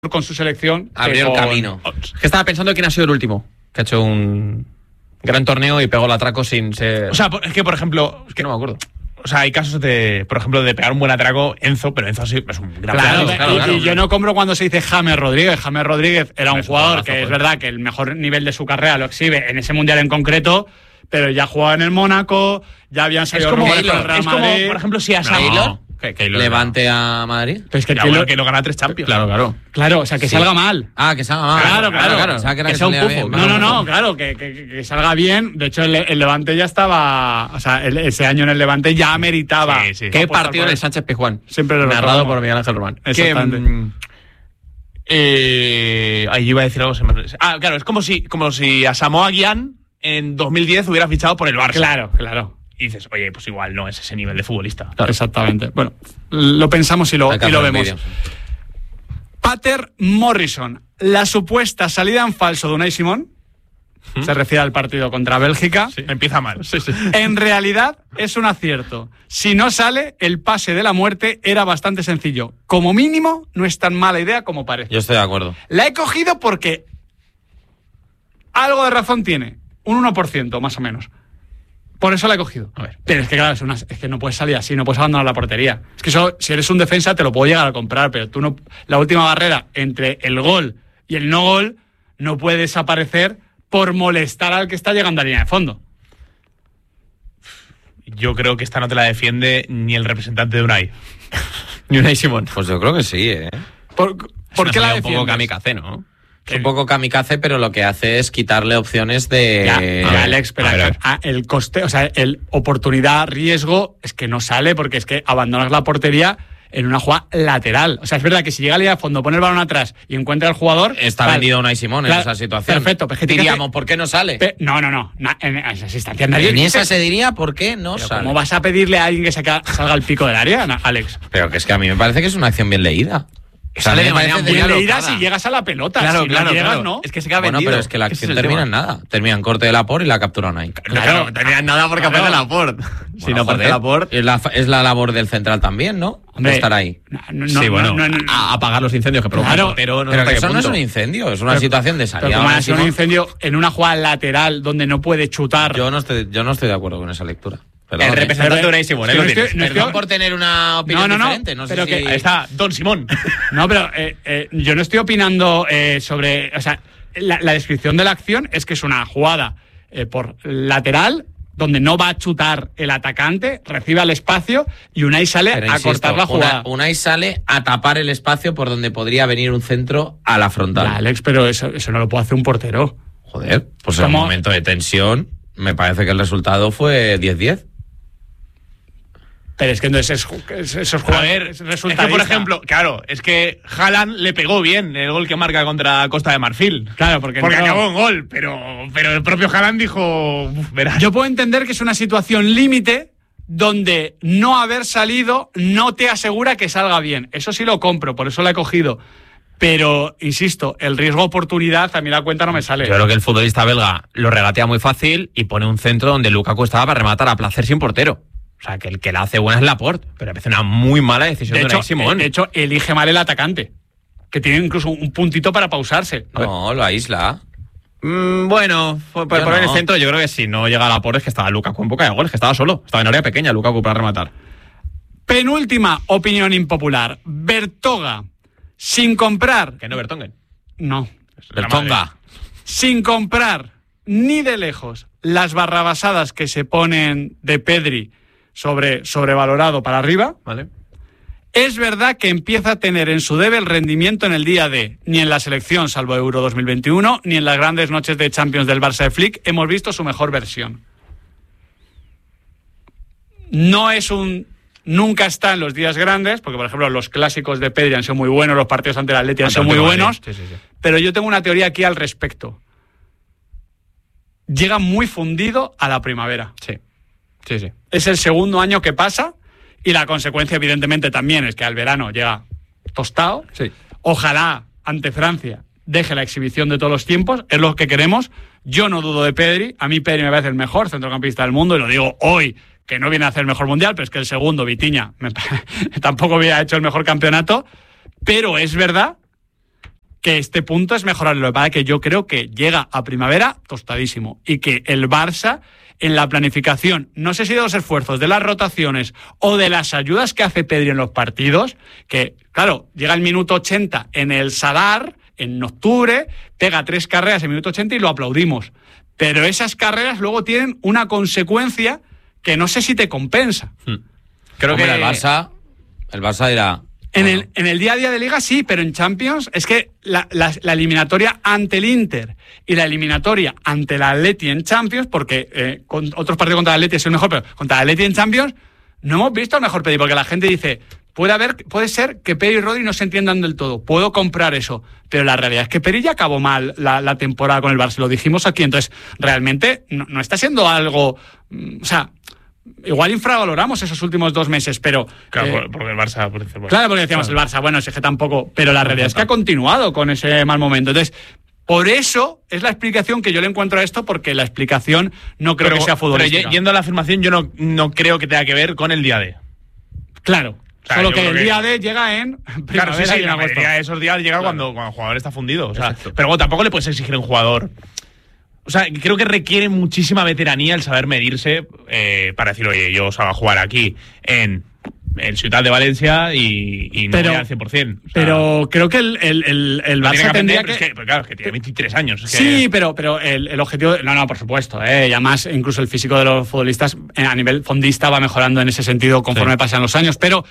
con su selección. Abrió el camino. Que estaba pensando quién ha sido el último que ha hecho un gran torneo y pegó el atraco sin ser... O sea, es que, por ejemplo... Es que no me acuerdo. O sea, hay casos de, por ejemplo, de pegar un buen atraco Enzo, pero Enzo sí es un gran Claro, y yo no compro cuando se dice James Rodríguez. James Rodríguez era un jugador que es verdad que el mejor nivel de su carrera lo exhibe en ese mundial en concreto, pero ya jugaba en el Mónaco, ya habían salido rumores con el Real Madrid. Es como, por ejemplo, si a Taylor Levante a Madrid. Pero es que que no gana 3 Champions. Claro, o sea, que salga mal. Ah, que salga mal. Claro. O sea, que sea un pufo. No, claro, que salga bien. De hecho, el Levante ya estaba... O sea, ese año en el Levante ya meritaba. Sí. ¿Qué partido de Sánchez Pizjuán? Siempre lo narrado por Miguel Ángel Román. Exactamente. Ahí iba a decir algo. Claro, es como si a Samoa Gyan en 2010 hubiera fichado por el Barça. Claro. Y dices, oye, pues igual no es ese nivel de futbolista. Claro. Exactamente. Bueno, lo pensamos y lo vemos. Pater Morrison, la supuesta salida en falso de Unai Simón, se refiere al partido contra Bélgica. Sí. Empieza mal. Sí. En realidad es un acierto. Si no sale, el pase de la muerte era bastante sencillo. Como mínimo, no es tan mala idea como parece. Yo estoy de acuerdo. La he cogido porque algo de razón tiene. Un 1%, más o menos. Por eso la he cogido. A ver. Pero es que, claro, es que no puedes salir así, no puedes abandonar la portería. Es que eso, si eres un defensa, te lo puedo llegar a comprar, pero tú no. La última barrera entre el gol y el no gol no puede desaparecer por molestar al que está llegando a línea de fondo. Yo creo que esta no te la defiende ni el representante de Unai. Ni Unai Simón. Pues yo creo que sí, ¿Por qué la defiendes? Un poco kamikaze, ¿no? Es un poco kamikaze, pero lo que hace es quitarle opciones de... Alex, pero el coste, o sea, el oportunidad-riesgo es que no sale porque es que abandonas la portería en una jugada lateral. O sea, es verdad que si llega a línea de fondo, pone el balón atrás y encuentra al jugador... Está vendido Unai Simón en esa situación. Perfecto. Pues diríamos, ¿por qué no sale? No. En esas instancias nadie... En esa se diría, ¿por qué no sale? ¿Cómo vas a pedirle a alguien que salga al pico del área, Alex? Pero que es que a mí me parece que es una acción bien leída. Sale de manera bien leída si llegas a la pelota. Claro, si no llegas, no. Es que se queda vendido. Bueno, pero es que la acción termina en nada. Termina en corte de Laporte y la captura Unai. Claro, termina en nada porque aparece Laporte. Si no aparece Laporte... Es la labor del central también, ¿no? Hombre, estar ahí. A apagar los incendios que provoca. Claro, pero que eso no es un incendio, es una situación de salida. Pero es un incendio en una jugada lateral donde no puede chutar. Yo no estoy de acuerdo con esa lectura. Perdón, el representante de Unai Simón, Perdón por tener una opinión diferente. No sé pero si... Ahí está Don Simón. No, pero yo no estoy opinando sobre... O sea, la descripción de la acción es que es una jugada por lateral donde no va a chutar el atacante, recibe al espacio y Unai sale a cortar la jugada. Unai sale a tapar el espacio por donde podría venir un centro a la frontal. Alex, pero eso no lo puede hacer un portero. Joder, pues en un momento de tensión me parece que el resultado fue 10-10. Pero es que entonces esos jugadores resulta. Es que, por ejemplo, claro, es que Haaland le pegó bien el gol que marca contra Costa de Marfil. Claro, porque acabó en gol, pero el propio Haaland dijo, verás. Yo puedo entender que es una situación límite donde no haber salido no te asegura que salga bien. Eso sí lo compro, por eso la he cogido. Pero, insisto, el riesgo-oportunidad a mí la cuenta no me sale. Yo creo que el futbolista belga lo regatea muy fácil y pone un centro donde Lukaku estaba para rematar a placer sin portero. O sea, que el que la hace buena es Laporte, pero me parece una muy mala decisión de Unai Simón. De hecho, elige mal el atacante, que tiene incluso un puntito para pausarse. No, lo aísla. Bueno, por el centro yo creo que si no llega a Laporte es que estaba Lukaku en boca de goles, que estaba solo. Estaba en área pequeña Lukaku para rematar. Penúltima opinión impopular. Bertoga, sin comprar... ¿Que no Vertonghen? No. Bertonga. Sin comprar ni de lejos las barrabasadas que se ponen de Pedri sobrevalorado para arriba. Vale. Es verdad que empieza a tener en su debe el rendimiento en el día D. Ni en la selección, salvo Euro 2021, ni en las grandes noches de Champions del Barça de Flick hemos visto su mejor versión. Nunca está en los días grandes, porque por ejemplo los clásicos de Pedri han sido muy buenos, los partidos ante el Atleti han sido muy buenos, sí. Pero yo tengo una teoría aquí al respecto. Llega muy fundido a la primavera. Sí. Es el segundo año que pasa y la consecuencia evidentemente también es que al verano llega tostado. Sí. Ojalá ante Francia deje la exhibición de todos los tiempos, es lo que queremos. Yo no dudo de Pedri, a mí Pedri me parece el mejor centrocampista del mundo y lo digo hoy, que no viene a hacer el mejor mundial, pero es que el segundo, Vitinha, tampoco había hecho el mejor campeonato, pero es verdad que este punto es mejorable. Lo que pasa es que yo creo que llega a primavera tostadísimo y que el Barça, en la planificación, no sé si de los esfuerzos, de las rotaciones o de las ayudas que hace Pedri en los partidos, que, claro, llega el minuto 80 en el Sadar, en octubre, pega 3 carreras en el minuto 80 y lo aplaudimos. Pero esas carreras luego tienen una consecuencia que no sé si te compensa. Creo que el Barça dirá... En el día a día de Liga sí, pero en Champions es que la eliminatoria ante el Inter y la eliminatoria ante el Atleti en Champions, porque con otros partidos contra el Atleti es el mejor, pero contra el Atleti en Champions no hemos visto al mejor Pedri, porque la gente dice, puede ser que Pedri y Rodri no se entiendan del todo, puedo comprar eso, pero la realidad es que Pedri ya acabó mal la temporada con el Barça, lo dijimos aquí, entonces realmente no está siendo algo, o sea... Igual infravaloramos esos últimos 2 meses, pero... Claro, porque el Barça... Claro, porque decíamos el Barça, bueno, ese que tampoco... Pero la realidad es que ha continuado con ese mal momento. Entonces, por eso es la explicación que yo le encuentro a esto, porque la explicación no creo que sea futbolística. Pero yendo a la afirmación, yo no creo que tenga que ver con el día D. Claro. O sea, solo que el día D llega en primavera, primavera y en la agosto. mayoría de esos días llega cuando el jugador está fundido. O sea, pero bueno, tampoco le puedes exigir a un jugador... O sea, creo que requiere muchísima veteranía el saber medirse para decir, oye, yo salgo a jugar aquí en Ciutat de Valencia y no voy al 100%. O sea, pero creo que el Barça tendría que... Claro, que tiene 23 años. Sí, pero el objetivo... No, por supuesto. Y además, incluso el físico de los futbolistas a nivel fondista va mejorando en ese sentido conforme pasan los años. Pero...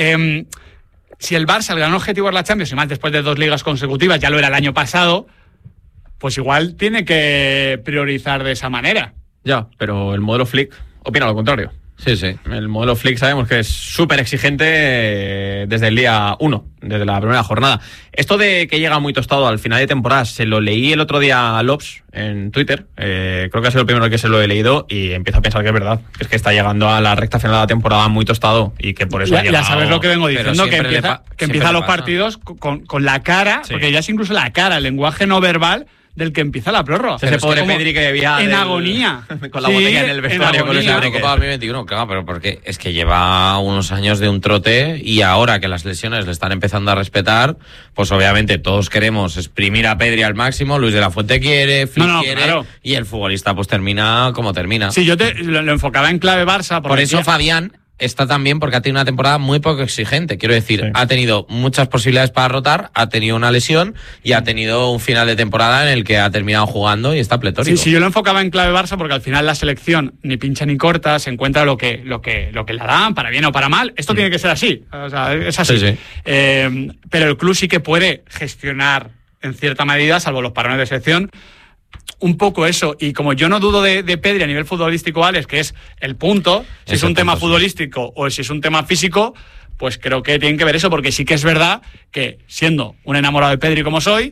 si el Barça, el gran objetivo es la Champions, y más después de 2 ligas consecutivas, ya lo era el año pasado... pues igual tiene que priorizar de esa manera. Ya, pero el modelo Flick opina lo contrario. Sí, sí. El modelo Flick sabemos que es súper exigente desde el día 1, desde la primera jornada. Esto de que llega muy tostado al final de temporada, se lo leí el otro día a Lobs en Twitter. Creo que ha sido el primero que se lo he leído y empiezo a pensar que es verdad. Que es que está llegando a la recta final de la temporada muy tostado y que por eso ha llegado... Ya sabes lo que vengo diciendo, que empieza los partidos con la cara, porque ya es incluso la cara, el lenguaje no verbal del que empieza la prórroga. Ese pobre Pedri que debía en agonía. Con la botella en el vestuario. Con esa Eurocopa 2021, claro, pero porque es que lleva unos años de un trote y ahora que las lesiones le están empezando a respetar, pues obviamente todos queremos exprimir a Pedri al máximo, Luis de la Fuente quiere, Flick quiere, claro. Y el futbolista pues termina como termina. Sí, yo lo enfocaba en clave Barça. Por eso Fabián está también porque ha tenido una temporada muy poco exigente. Quiero decir, ha tenido muchas posibilidades para rotar, ha tenido una lesión y ha tenido un final de temporada en el que ha terminado jugando y está pletórico. Sí, yo lo enfocaba en clave Barça porque al final la selección ni pincha ni corta, se encuentra lo que le dan, para bien o para mal. Esto tiene que ser así. O sea, es así. Sí. Pero el club sí que puede gestionar en cierta medida, salvo los parones de selección, un poco eso, y como yo no dudo de Pedri a nivel futbolístico, Alex, que es el punto, si es un tema futbolístico o si es un tema físico, pues creo que tienen que ver eso, porque sí que es verdad que siendo un enamorado de Pedri como soy,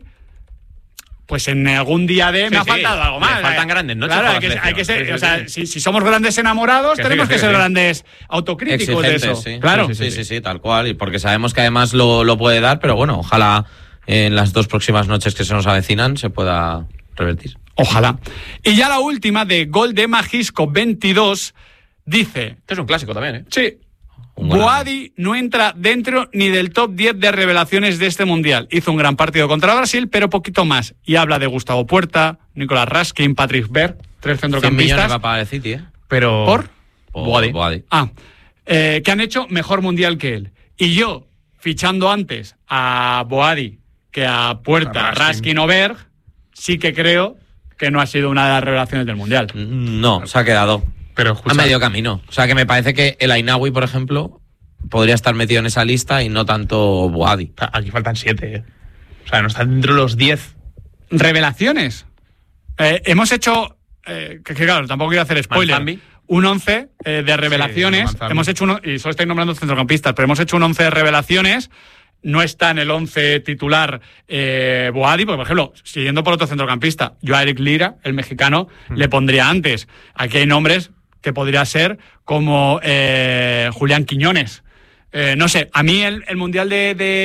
pues en algún día me ha faltado algo más. Me faltan grandes noches. Claro, hay que ser, o sea, si somos grandes enamorados, tenemos que ser grandes autocríticos de eso. Sí. Claro. Sí, tal cual, y porque sabemos que además lo puede dar, pero bueno, ojalá en las 2 próximas noches que se nos avecinan se pueda revertir. Ojalá. Y ya la última, de Gol de Majisco 22, dice... Este es un clásico también, ¿eh? Sí. Boadi no entra dentro ni del top 10 de revelaciones de este Mundial. Hizo un gran partido contra Brasil, pero poquito más. Y habla de Gustavo Puerta, Nicolás Raskin, Patrick Berg, 3 centrocampistas. 100 millones va a pagar el City, ¿eh? Pero... ¿Por? Boadi. Que han hecho mejor Mundial que él. Y yo, fichando antes a Boadi que a Puerta, Raskin o Berg, sí que creo que no ha sido una de las revelaciones del Mundial. No, se ha quedado a medio camino. O sea, que me parece que el Ainawi, por ejemplo, podría estar metido en esa lista y no tanto Boadi. Aquí faltan 7, ¿eh? O sea, no están dentro de los 10. ¿Revelaciones? Hemos hecho... que claro, tampoco quiero hacer spoiler. Manzambi. Un 11 de revelaciones. Sí, hemos hecho y solo estoy nombrando centrocampistas, pero hemos hecho un 11 de revelaciones. No está en el 11 titular Boadi, porque, por ejemplo, siguiendo por otro centrocampista, yo a Eric Lira, el mexicano, le pondría antes. Aquí hay nombres que podría ser como Julián Quiñones. No sé, a mí el Mundial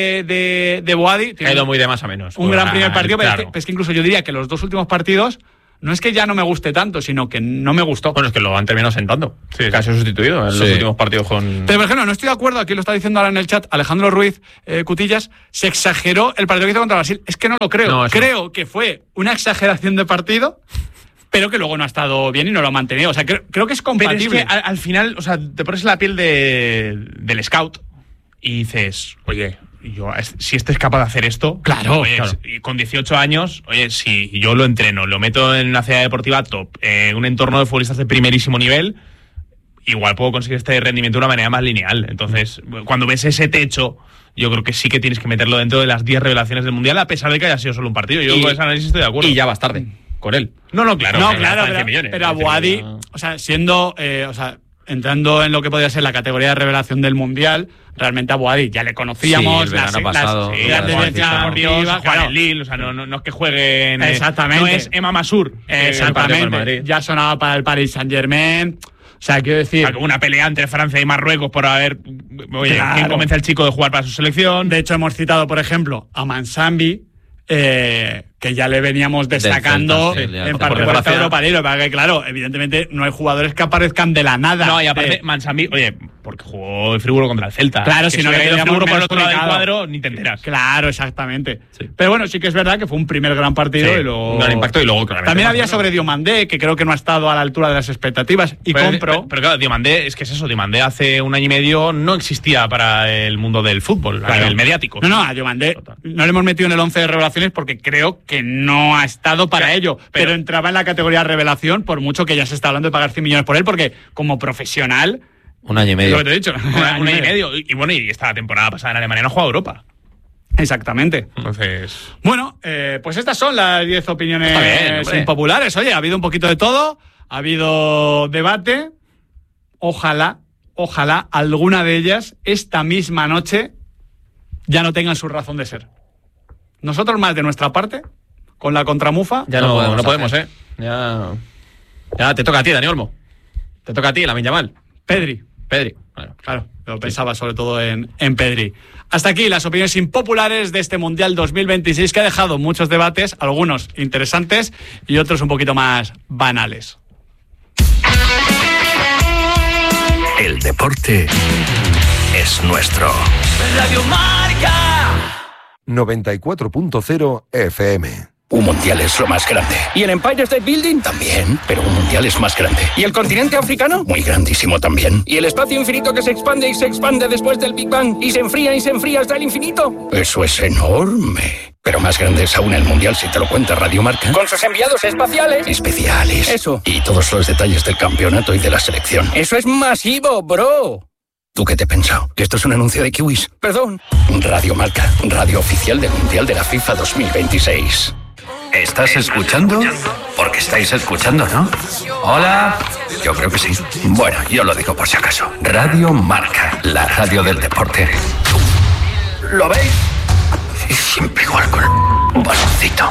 de Boadi... Ha ido muy de más a menos. Un gran primer partido, pero es que incluso yo diría que los 2 últimos partidos no es que ya no me guste tanto, sino que no me gustó. Bueno, es que lo han terminado sentando. Sí. Casi sustituido en los últimos partidos con... Pero, por ejemplo, no estoy de acuerdo, aquí lo está diciendo ahora en el chat Alejandro Ruiz Cutillas, se exageró el partido que hizo contra Brasil. Es que no lo creo. Creo que fue una exageración de partido, pero que luego no ha estado bien y no lo ha mantenido. O sea, creo que es compatible. Pero es que al final, o sea, te pones la piel del scout y dices, oye, si este es capaz de hacer esto, claro, oye, claro. Y con 18 años, oye, si yo lo entreno, lo meto en una ciudad deportiva top, en un entorno de futbolistas de primerísimo nivel, igual puedo conseguir este rendimiento de una manera más lineal. Entonces, cuando ves ese techo, yo creo que sí que tienes que meterlo dentro de las 10 revelaciones del Mundial, a pesar de que haya sido solo un partido. Yo con ese análisis estoy de acuerdo. Y ya vas tarde con él. Claro, pero Abuadi, o sea, siendo, entrando en lo que podría ser la categoría de revelación del Mundial, realmente a Abuadi ya le conocíamos. Sí, el verano pasado. Las tendencias deportivas, juega en Lille, o sea, no es que jueguen. Exactamente. No es Emma Masur. Exactamente. Ya sonaba para el Paris Saint-Germain. O sea, quiero decir... Una pelea entre Francia y Marruecos por ver, oye, claro, quién convence al chico de jugar para su selección. De hecho, hemos citado, por ejemplo, a Mansambi, que ya le veníamos destacando en partidos de Europa League. Para que, claro, evidentemente no hay jugadores que aparezcan de la nada. No, y aparte, Mansambi, oye, porque jugó el Friburgo contra el Celta. Claro, si no le queríamos Friburgo por el otro lado del cuadro, ni te enteras. Claro, exactamente. Sí. Pero bueno, sí que es verdad que fue un primer gran partido y luego... Un gran impacto y luego, claramente. También había sobre Diomandé, que creo que no ha estado a la altura de las expectativas, y pero claro, Diomandé, es que es eso, Diomandé hace un año y medio no existía para el mundo del fútbol, a nivel mediático. No, a Diomandé no le hemos metido en el 11 de revelaciones porque creo que no ha estado para ello, pero entraba en la categoría revelación, por mucho que ya se está hablando de pagar 100 millones por él, porque como profesional... Un año y medio. Lo que te he dicho. Un año y medio. Y bueno, y esta temporada pasada en Alemania no ha jugado Europa. Exactamente. Entonces... Bueno, pues estas son las 10 opiniones impopulares. Oye, ha habido un poquito de todo, ha habido debate. Ojalá alguna de ellas esta misma noche ya no tengan su razón de ser. Nosotros más de nuestra parte, con la contramufa... Ya no podemos, ¿eh? Ya te toca a ti, Dani Olmo. Te toca a ti, Lamine Yamal. Pedri. Claro, lo pensaba sobre todo en Pedri. Hasta aquí las opiniones impopulares de este Mundial 2026, que ha dejado muchos debates, algunos interesantes y otros un poquito más banales. El deporte es nuestro. Radio Marca 94.0 FM. Un mundial es lo más grande. ¿Y el Empire State Building? También, pero un mundial es más grande. ¿Y el continente africano? Muy grandísimo también. ¿Y el espacio infinito que se expande y se expande después del Big Bang y se enfría hasta el infinito? Eso es enorme. Pero más grande es aún el mundial si te lo cuenta Radio Marca. Con sus enviados espaciales. Especiales. Eso. Y todos los detalles del campeonato y de la selección. Eso es masivo, bro. ¿Tú qué te has pensado? ¿Que esto es un anuncio de kiwis? Perdón. Radio Marca, radio oficial del Mundial de la FIFA 2026. ¿Estás escuchando? Porque estáis escuchando, ¿no? Hola. Yo creo que sí. Bueno, yo lo digo por si acaso. Radio Marca, la radio del deporte. ¿Lo veis? Siempre igual con un baloncito.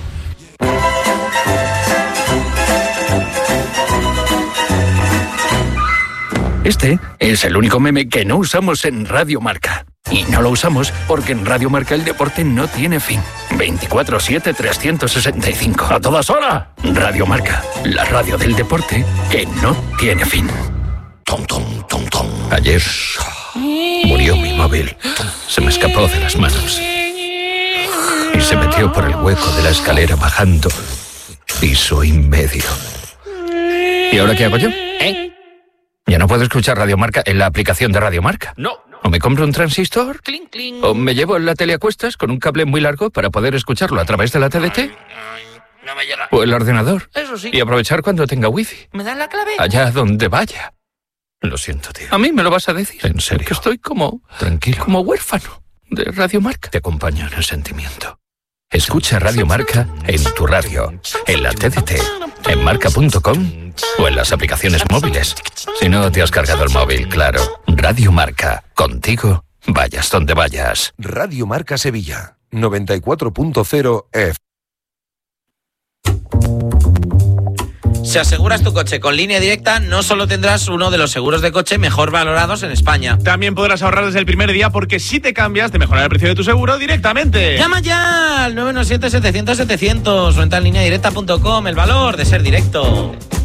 Este es el único meme que no usamos en Radio Marca. Y no lo usamos porque en Radio Marca el deporte no tiene fin. 24/7, 365. ¡A todas horas! Radio Marca, la radio del deporte que no tiene fin. Tom, tom, tom, tom. Ayer murió mi móvil. Se me escapó de las manos. Y se metió por el hueco de la escalera bajando piso y medio. ¿Y ahora qué hago yo? ¿Ya no puedo escuchar Radio Marca en la aplicación de Radio Marca? No. ¿O me compro un transistor? Cling, cling. ¿O me llevo la tele a cuestas con un cable muy largo para poder escucharlo a través de la TDT? No me llega. ¿O el ordenador? Eso sí. Y aprovechar cuando tenga wifi. ¿Me dan la clave? Allá donde vaya. Lo siento, tío. ¿A mí me lo vas a decir? ¿En serio? Que estoy como... Tranquilo. Como huérfano de Radio Marca. Te acompaño en el sentimiento. Escucha Radio Marca en tu radio, en la TDT, en marca.com o en las aplicaciones móviles. Si no te has cargado el móvil, claro. Radio Marca, contigo, vayas donde vayas. Radio Marca Sevilla, 94.0 F. Si aseguras tu coche con Línea Directa, no solo tendrás uno de los seguros de coche mejor valorados en España. También podrás ahorrar desde el primer día porque si te cambias te mejorará el precio de tu seguro directamente. ¡Llama ya al 917-700-700 o entra en lineadirecta.com. El valor de ser directo.